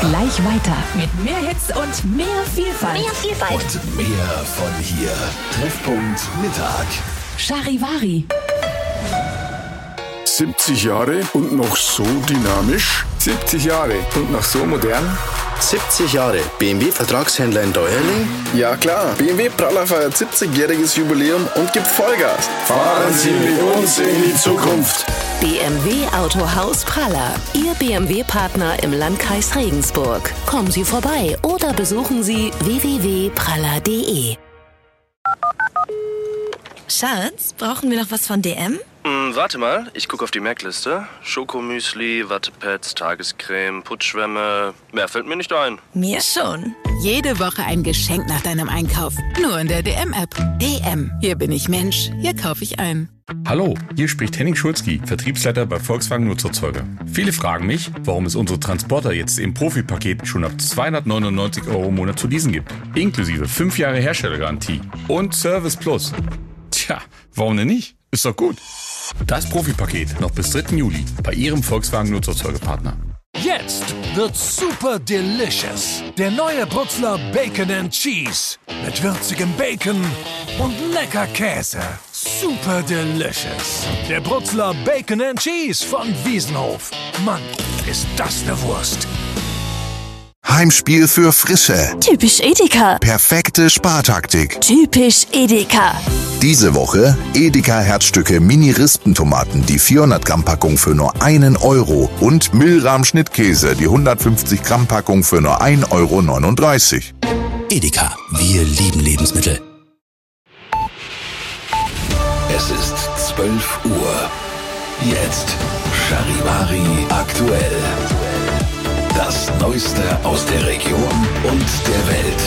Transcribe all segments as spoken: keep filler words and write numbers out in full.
gleich weiter mit mehr Hits und mehr Vielfalt. Mehr Vielfalt. Und mehr von hier. Treffpunkt Mittag. Charivari. siebzig Jahre und noch so dynamisch. siebzig Jahre und noch so modern. siebzig Jahre B M W-Vertragshändler in Deuerling? Ja klar, B M W Praller feiert siebzigjähriges Jubiläum und gibt Vollgas. Fahren Sie mit uns in die Zukunft. B M W Autohaus Praller, Ihr B M W-Partner im Landkreis Regensburg. Kommen Sie vorbei oder besuchen Sie w w w punkt praller punkt d e. Schatz, brauchen wir noch was von D M? Mm, warte mal, ich gucke auf die Merkliste. Schokomüsli, Wattepads, Tagescreme, Putzschwämme. Mehr fällt mir nicht ein. Mir schon. Jede Woche ein Geschenk nach deinem Einkauf. Nur in der D M-App. D M. Hier bin ich Mensch. Hier kaufe ich ein. Hallo, hier spricht Henning Schulzki, Vertriebsleiter bei Volkswagen Nutzerzeuger. Viele fragen mich, warum es unsere Transporter jetzt im Profipaket schon ab zweihundertneunundneunzig Euro im Monat zu leasen gibt. Inklusive fünf Jahre Herstellergarantie und Service Plus. Tja, warum denn nicht? Ist doch gut. Das Profipaket noch bis dritten Juli bei Ihrem Volkswagen Nutzerzeugerpartner. Jetzt wird super delicious. Der neue Brutzler Bacon and Cheese. Mit würzigem Bacon und lecker Käse. Super delicious. Der Brutzler Bacon and Cheese von Wiesenhof. Mann, ist das eine Wurst. Heimspiel für Frische. Typisch Edeka. Perfekte Spartaktik. Typisch Edeka. Diese Woche Edeka Herzstücke Mini-Rispentomaten, die vierhundert Gramm Packung für nur einen Euro und Milram Schnittkäse, die hundertfünfzig Gramm Packung für nur ein Euro neununddreißig. Edeka, wir lieben Lebensmittel. Es ist zwölf Uhr. Jetzt Charivari aktuell. Das Neueste aus der Region und der Welt.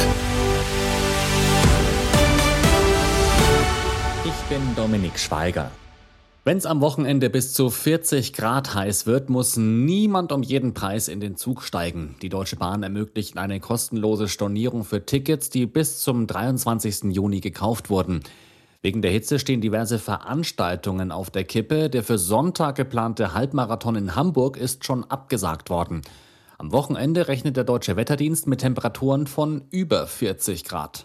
Ich bin Dominik Schweiger. Wenn es am Wochenende bis zu vierzig Grad heiß wird, muss niemand um jeden Preis in den Zug steigen. Die Deutsche Bahn ermöglicht eine kostenlose Stornierung für Tickets, die bis zum dreiundzwanzigsten Juni gekauft wurden. Wegen der Hitze stehen diverse Veranstaltungen auf der Kippe. Der für Sonntag geplante Halbmarathon in Hamburg ist schon abgesagt worden. Am Wochenende rechnet der Deutsche Wetterdienst mit Temperaturen von über vierzig Grad.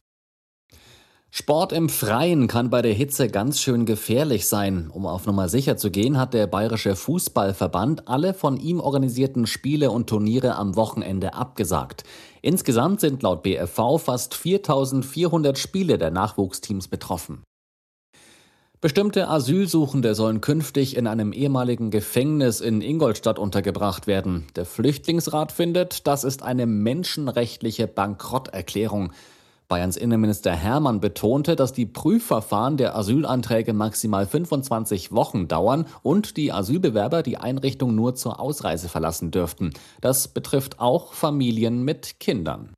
Sport im Freien kann bei der Hitze ganz schön gefährlich sein. Um auf Nummer sicher zu gehen, hat der Bayerische Fußballverband alle von ihm organisierten Spiele und Turniere am Wochenende abgesagt. Insgesamt sind laut B F V fast viertausendvierhundert Spiele der Nachwuchsteams betroffen. Bestimmte Asylsuchende sollen künftig in einem ehemaligen Gefängnis in Ingolstadt untergebracht werden. Der Flüchtlingsrat findet, das ist eine menschenrechtliche Bankrotterklärung. Bayerns Innenminister Hermann betonte, dass die Prüfverfahren der Asylanträge maximal fünfundzwanzig Wochen dauern und die Asylbewerber die Einrichtung nur zur Ausreise verlassen dürften. Das betrifft auch Familien mit Kindern.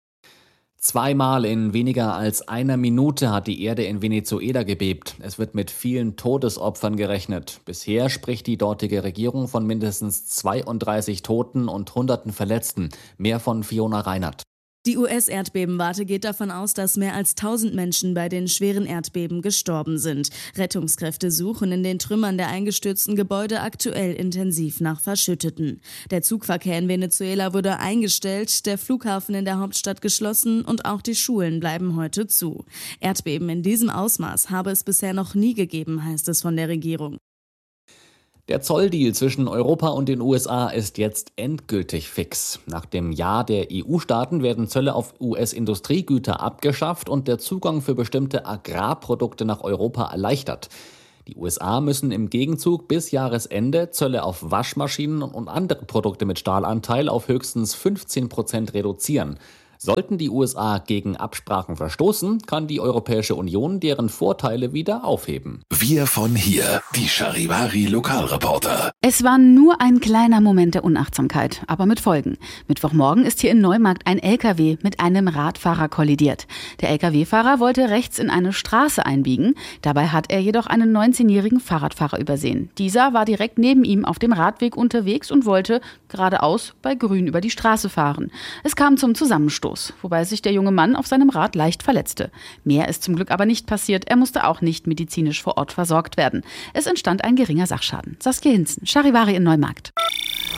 Zweimal in weniger als einer Minute hat die Erde in Venezuela gebebt. Es wird mit vielen Todesopfern gerechnet. Bisher spricht die dortige Regierung von mindestens zweiunddreißig Toten und Hunderten Verletzten. Mehr von Fiona Reinert. Die U S-Erdbebenwarte geht davon aus, dass mehr als tausend Menschen bei den schweren Erdbeben gestorben sind. Rettungskräfte suchen in den Trümmern der eingestürzten Gebäude aktuell intensiv nach Verschütteten. Der Zugverkehr in Venezuela wurde eingestellt, der Flughafen in der Hauptstadt geschlossen und auch die Schulen bleiben heute zu. Erdbeben in diesem Ausmaß habe es bisher noch nie gegeben, heißt es von der Regierung. Der Zolldeal zwischen Europa und den U S A ist jetzt endgültig fix. Nach dem Ja der E U-Staaten werden Zölle auf U S-Industriegüter abgeschafft und der Zugang für bestimmte Agrarprodukte nach Europa erleichtert. Die U S A müssen im Gegenzug bis Jahresende Zölle auf Waschmaschinen und andere Produkte mit Stahlanteil auf höchstens fünfzehn Prozent reduzieren. Sollten die U S A gegen Absprachen verstoßen, kann die Europäische Union deren Vorteile wieder aufheben. Wir von hier, die Charivari Lokalreporter. Es war nur ein kleiner Moment der Unachtsamkeit, aber mit Folgen. Mittwochmorgen ist hier in Neumarkt ein L K W mit einem Radfahrer kollidiert. Der L K W-Fahrer wollte rechts in eine Straße einbiegen. Dabei hat er jedoch einen neunzehnjährigen Fahrradfahrer übersehen. Dieser war direkt neben ihm auf dem Radweg unterwegs und wollte geradeaus bei Grün über die Straße fahren. Es kam zum Zusammenstoß, wobei sich der junge Mann auf seinem Rad leicht verletzte. Mehr ist zum Glück aber nicht passiert. Er musste auch nicht medizinisch vor Ort versorgt werden. Es entstand ein geringer Sachschaden. Saskia Hinzen, Charivari in Neumarkt.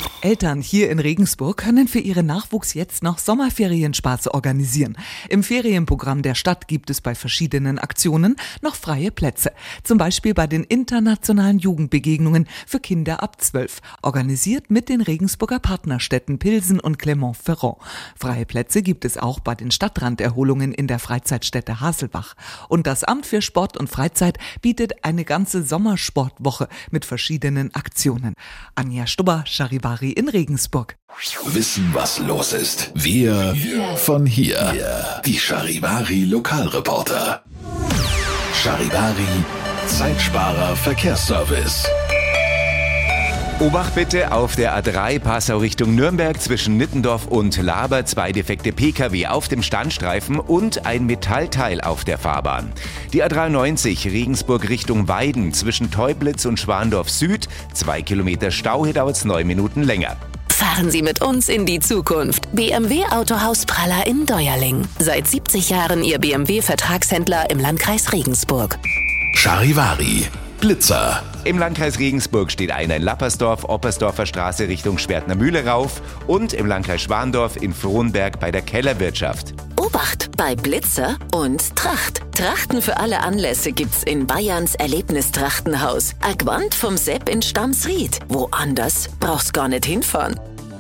Eltern hier in Regensburg können für ihren Nachwuchs jetzt noch Sommerferienspaß organisieren. Im Ferienprogramm der Stadt gibt es bei verschiedenen Aktionen noch freie Plätze. Zum Beispiel bei den internationalen Jugendbegegnungen für Kinder ab zwölf, organisiert mit den Regensburger Partnerstädten Pilsen und Clermont-Ferrand. Freie Plätze gibt es auch bei den Stadtranderholungen in der Freizeitstätte Haselbach. Und das Amt für Sport und Freizeit bietet eine ganze Sommersportwoche mit verschiedenen Aktionen. Anja Stubber, Charivari in Regensburg. Wissen, was los ist. Wir yeah. von hier. Yeah. Die Charivari Lokalreporter. Charivari Zeitsparer Verkehrsservice. Obacht bitte auf der A drei Passau Richtung Nürnberg zwischen Nittendorf und Laber. Zwei defekte Pkw auf dem Standstreifen und ein Metallteil auf der Fahrbahn. Die A dreiundneunzig Regensburg Richtung Weiden zwischen Teublitz und Schwandorf Süd. Zwei Kilometer Stau, hier dauert es neun Minuten länger. Fahren Sie mit uns in die Zukunft. B M W Autohaus Praller in Deuerling. Seit siebzig Jahren Ihr B M W-Vertragshändler im Landkreis Regensburg. Charivari Blitzer. Im Landkreis Regensburg steht einer in Lappersdorf, Oppersdorfer Straße Richtung Schwertner Mühle rauf und im Landkreis Schwandorf in Frohnberg bei der Kellerwirtschaft. Obacht bei Blitzer und Tracht. Trachten für alle Anlässe gibt's in Bayerns Erlebnistrachtenhaus. Agwand vom Sepp in Stamsried. Woanders brauchst gar nicht hinfahren.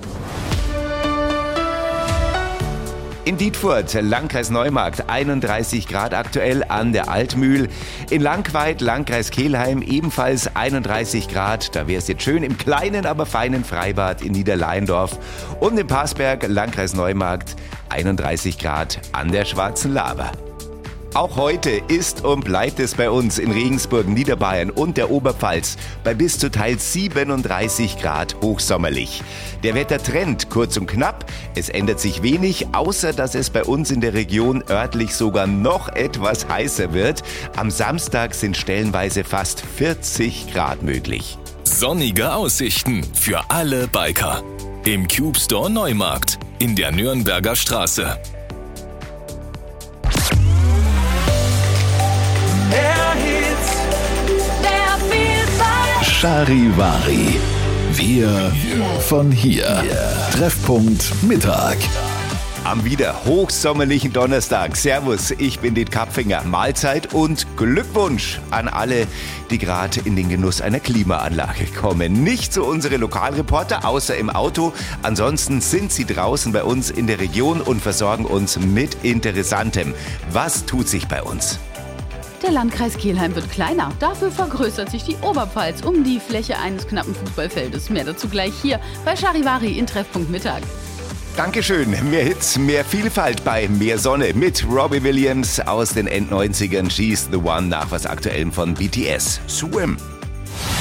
In Dietfurt, Landkreis Neumarkt, einunddreißig Grad aktuell an der Altmühl. In Langqueit, Landkreis Kelheim, ebenfalls einunddreißig Grad. Da wäre es jetzt schön im kleinen, aber feinen Freibad in Niederleiendorf. Und in Parsberg, Landkreis Neumarkt, einunddreißig Grad an der Schwarzen Laber. Auch heute ist und bleibt es bei uns in Regensburg, Niederbayern und der Oberpfalz bei bis zu teils siebenunddreißig Grad hochsommerlich. Der Wettertrend kurz und knapp, es ändert sich wenig, außer dass es bei uns in der Region örtlich sogar noch etwas heißer wird. Am Samstag sind stellenweise fast vierzig Grad möglich. Sonnige Aussichten für alle Biker. Im Cube Store Neumarkt in der Nürnberger Straße. Mehr Hits, mehr Vielfalt. Charivari. Wir von hier. Treffpunkt Mittag. Am wieder hochsommerlichen Donnerstag. Servus, ich bin Diet Kapfinger. Mahlzeit und Glückwunsch an alle, die gerade in den Genuss einer Klimaanlage kommen. Nicht so unsere Lokalreporter, außer im Auto. Ansonsten sind sie draußen bei uns in der Region und versorgen uns mit Interessantem. Was tut sich bei uns? Der Landkreis Kelheim wird kleiner. Dafür vergrößert sich die Oberpfalz um die Fläche eines knappen Fußballfeldes. Mehr dazu gleich hier bei Charivari in Treffpunkt Mittag. Dankeschön. Mehr Hits, mehr Vielfalt bei Mehr Sonne mit Robbie Williams aus den Endneunzigern. She's the One nach was Aktuellem von B T S. Swim.